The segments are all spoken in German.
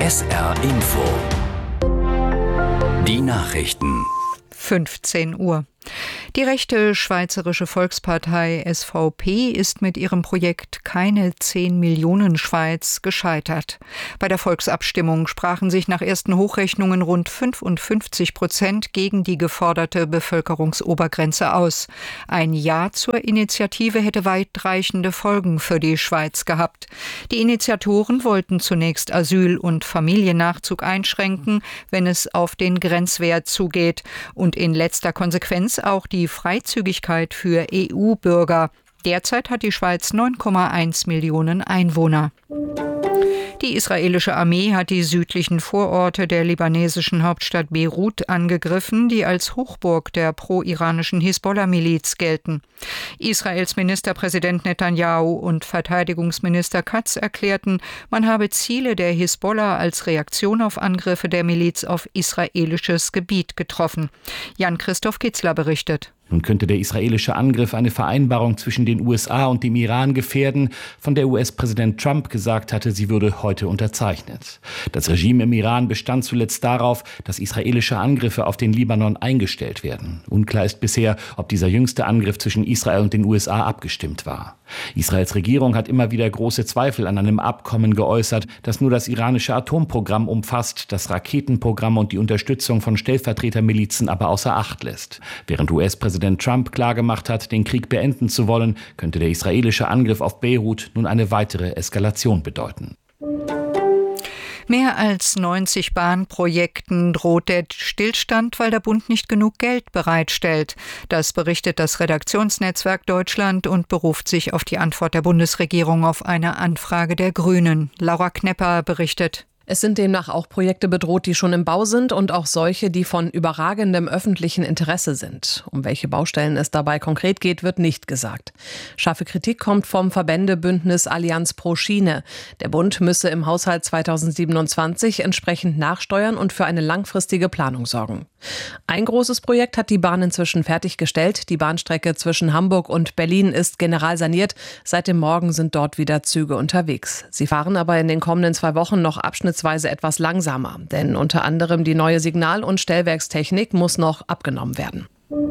SR Info. Die Nachrichten. 15 Uhr. Die rechte Schweizerische Volkspartei SVP ist mit ihrem Projekt Keine 10 Millionen Schweiz gescheitert. Bei der Volksabstimmung sprachen sich nach ersten Hochrechnungen rund 55% gegen die geforderte Bevölkerungsobergrenze aus. Ein Ja zur Initiative hätte weitreichende Folgen für die Schweiz gehabt. Die Initiatoren wollten zunächst Asyl- und Familiennachzug einschränken, wenn es auf den Grenzwert zugeht, und in letzter Konsequenz auch die Freizügigkeit für EU-Bürger. Derzeit hat die Schweiz 9,1 Millionen Einwohner. Die israelische Armee hat die südlichen Vororte der libanesischen Hauptstadt Beirut angegriffen, die als Hochburg der pro-iranischen Hisbollah-Miliz gelten. Israels Ministerpräsident Netanyahu und Verteidigungsminister Katz erklärten, man habe Ziele der Hisbollah als Reaktion auf Angriffe der Miliz auf israelisches Gebiet getroffen. Jan-Christoph Kitzler berichtet. Nun könnte der israelische Angriff eine Vereinbarung zwischen den USA und dem Iran gefährden, von der US-Präsident Trump gesagt hatte, sie würde heute unterzeichnet. Das Regime im Iran bestand zuletzt darauf, dass israelische Angriffe auf den Libanon eingestellt werden. Unklar ist bisher, ob dieser jüngste Angriff zwischen Israel und den USA abgestimmt war. Israels Regierung hat immer wieder große Zweifel an einem Abkommen geäußert, das nur das iranische Atomprogramm umfasst, das Raketenprogramm und die Unterstützung von Stellvertretermilizen aber außer Acht lässt. Während US-Präsident Trump klargemacht hat, den Krieg beenden zu wollen, könnte der israelische Angriff auf Beirut nun eine weitere Eskalation bedeuten. Mehr als 90 Bahnprojekten droht der Stillstand, weil der Bund nicht genug Geld bereitstellt. Das berichtet das Redaktionsnetzwerk Deutschland und beruft sich auf die Antwort der Bundesregierung auf eine Anfrage der Grünen. Laura Knepper berichtet. Es sind demnach auch Projekte bedroht, die schon im Bau sind, und auch solche, die von überragendem öffentlichen Interesse sind. Um welche Baustellen es dabei konkret geht, wird nicht gesagt. Scharfe Kritik kommt vom Verbändebündnis Allianz pro Schiene. Der Bund müsse im Haushalt 2027 entsprechend nachsteuern und für eine langfristige Planung sorgen. Ein großes Projekt hat die Bahn inzwischen fertiggestellt. Die Bahnstrecke zwischen Hamburg und Berlin ist generalsaniert. Seit dem Morgen sind dort wieder Züge unterwegs. Sie fahren aber in den kommenden 2 Wochen noch abschnittsweise etwas langsamer, denn unter anderem die neue Signal- und Stellwerkstechnik muss noch abgenommen werden.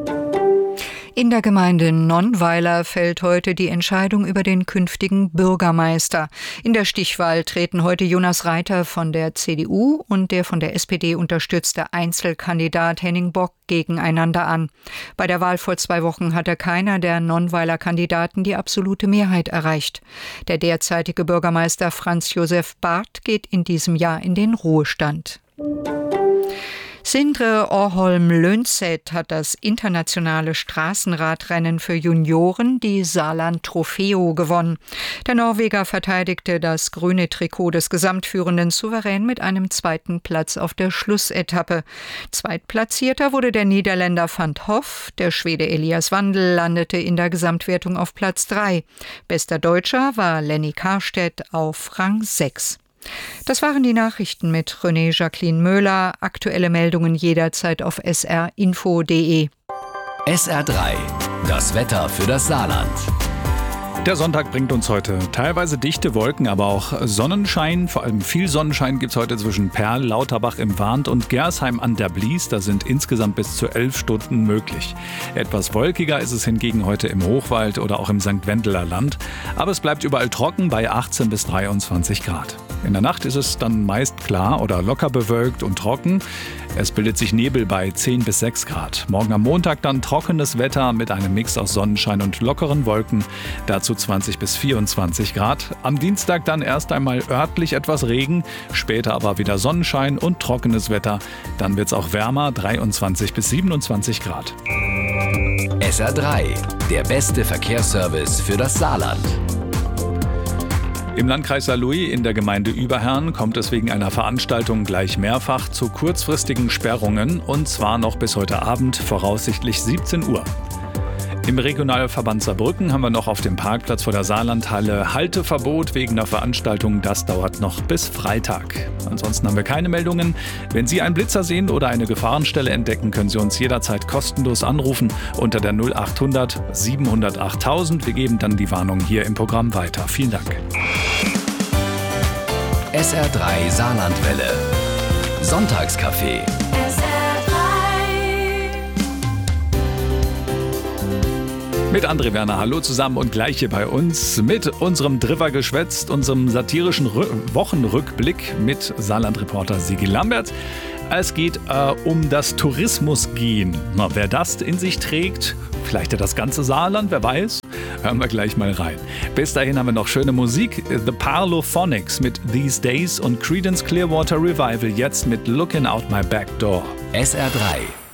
In der Gemeinde Nonnweiler fällt heute die Entscheidung über den künftigen Bürgermeister. In der Stichwahl treten heute Jonas Reiter von der CDU und der von der SPD unterstützte Einzelkandidat Henning Bock gegeneinander an. Bei der Wahl vor 2 Wochen hatte keiner der Nonnweiler Kandidaten die absolute Mehrheit erreicht. Der derzeitige Bürgermeister Franz Josef Barth geht in diesem Jahr in den Ruhestand. Sindre Orholm-Lönseth hat das internationale Straßenradrennen für Junioren, die Saarland Trofeo, gewonnen. Der Norweger verteidigte das grüne Trikot des Gesamtführenden souverän mit einem 2. Platz auf der Schlussetappe. Zweitplatzierter wurde der Niederländer Van 't Hoff. Der Schwede Elias Wandel landete in der Gesamtwertung auf Platz 3. Bester Deutscher war Lenny Karstedt auf Rang 6. Das waren die Nachrichten mit René Jacqueline Möhler. Aktuelle Meldungen jederzeit auf srinfo.de. SR3, das Wetter für das Saarland. Der Sonntag bringt uns heute teilweise dichte Wolken, aber auch Sonnenschein. Vor allem viel Sonnenschein gibt es heute zwischen Perl, Lauterbach im Warnt und Gersheim an der Blies. Da sind insgesamt bis zu 11 Stunden möglich. Etwas wolkiger ist es hingegen heute im Hochwald oder auch im St. Wendeler Land. Aber es bleibt überall trocken bei 18 bis 23 Grad. In der Nacht ist es dann meist klar oder locker bewölkt und trocken. Es bildet sich Nebel bei 10 bis 6 Grad. Morgen am Montag dann trockenes Wetter mit einem Mix aus Sonnenschein und lockeren Wolken. Dazu 20 bis 24 Grad. Am Dienstag dann erst einmal örtlich etwas Regen, später aber wieder Sonnenschein und trockenes Wetter. Dann wird es auch wärmer, 23 bis 27 Grad. SR3, der beste Verkehrsservice für das Saarland. Im Landkreis Saarlouis in der Gemeinde Überherrn kommt es wegen einer Veranstaltung gleich mehrfach zu kurzfristigen Sperrungen, und zwar noch bis heute Abend, voraussichtlich 17 Uhr. Im Regionalverband Saarbrücken haben wir noch auf dem Parkplatz vor der Saarlandhalle Halteverbot wegen der Veranstaltung. Das dauert noch bis Freitag. Ansonsten haben wir keine Meldungen. Wenn Sie einen Blitzer sehen oder eine Gefahrenstelle entdecken, können Sie uns jederzeit kostenlos anrufen unter der 0800 700 8000. Wir geben dann die Warnung hier im Programm weiter. Vielen Dank. SR3 Saarlandwelle. Sonntagscafé. Mit André Werner, hallo zusammen und gleich hier bei uns mit unserem Driffer geschwätzt, unserem satirischen Wochenrückblick mit Saarland-Reporter Sigi Lambert. Es geht um das Tourismusgehen. Na, wer das in sich trägt, vielleicht ja das ganze Saarland, wer weiß. Hören wir gleich mal rein. Bis dahin haben wir noch schöne Musik. The Parlophonics mit These Days und Creedence Clearwater Revival jetzt mit Looking Out My Back Door. SR3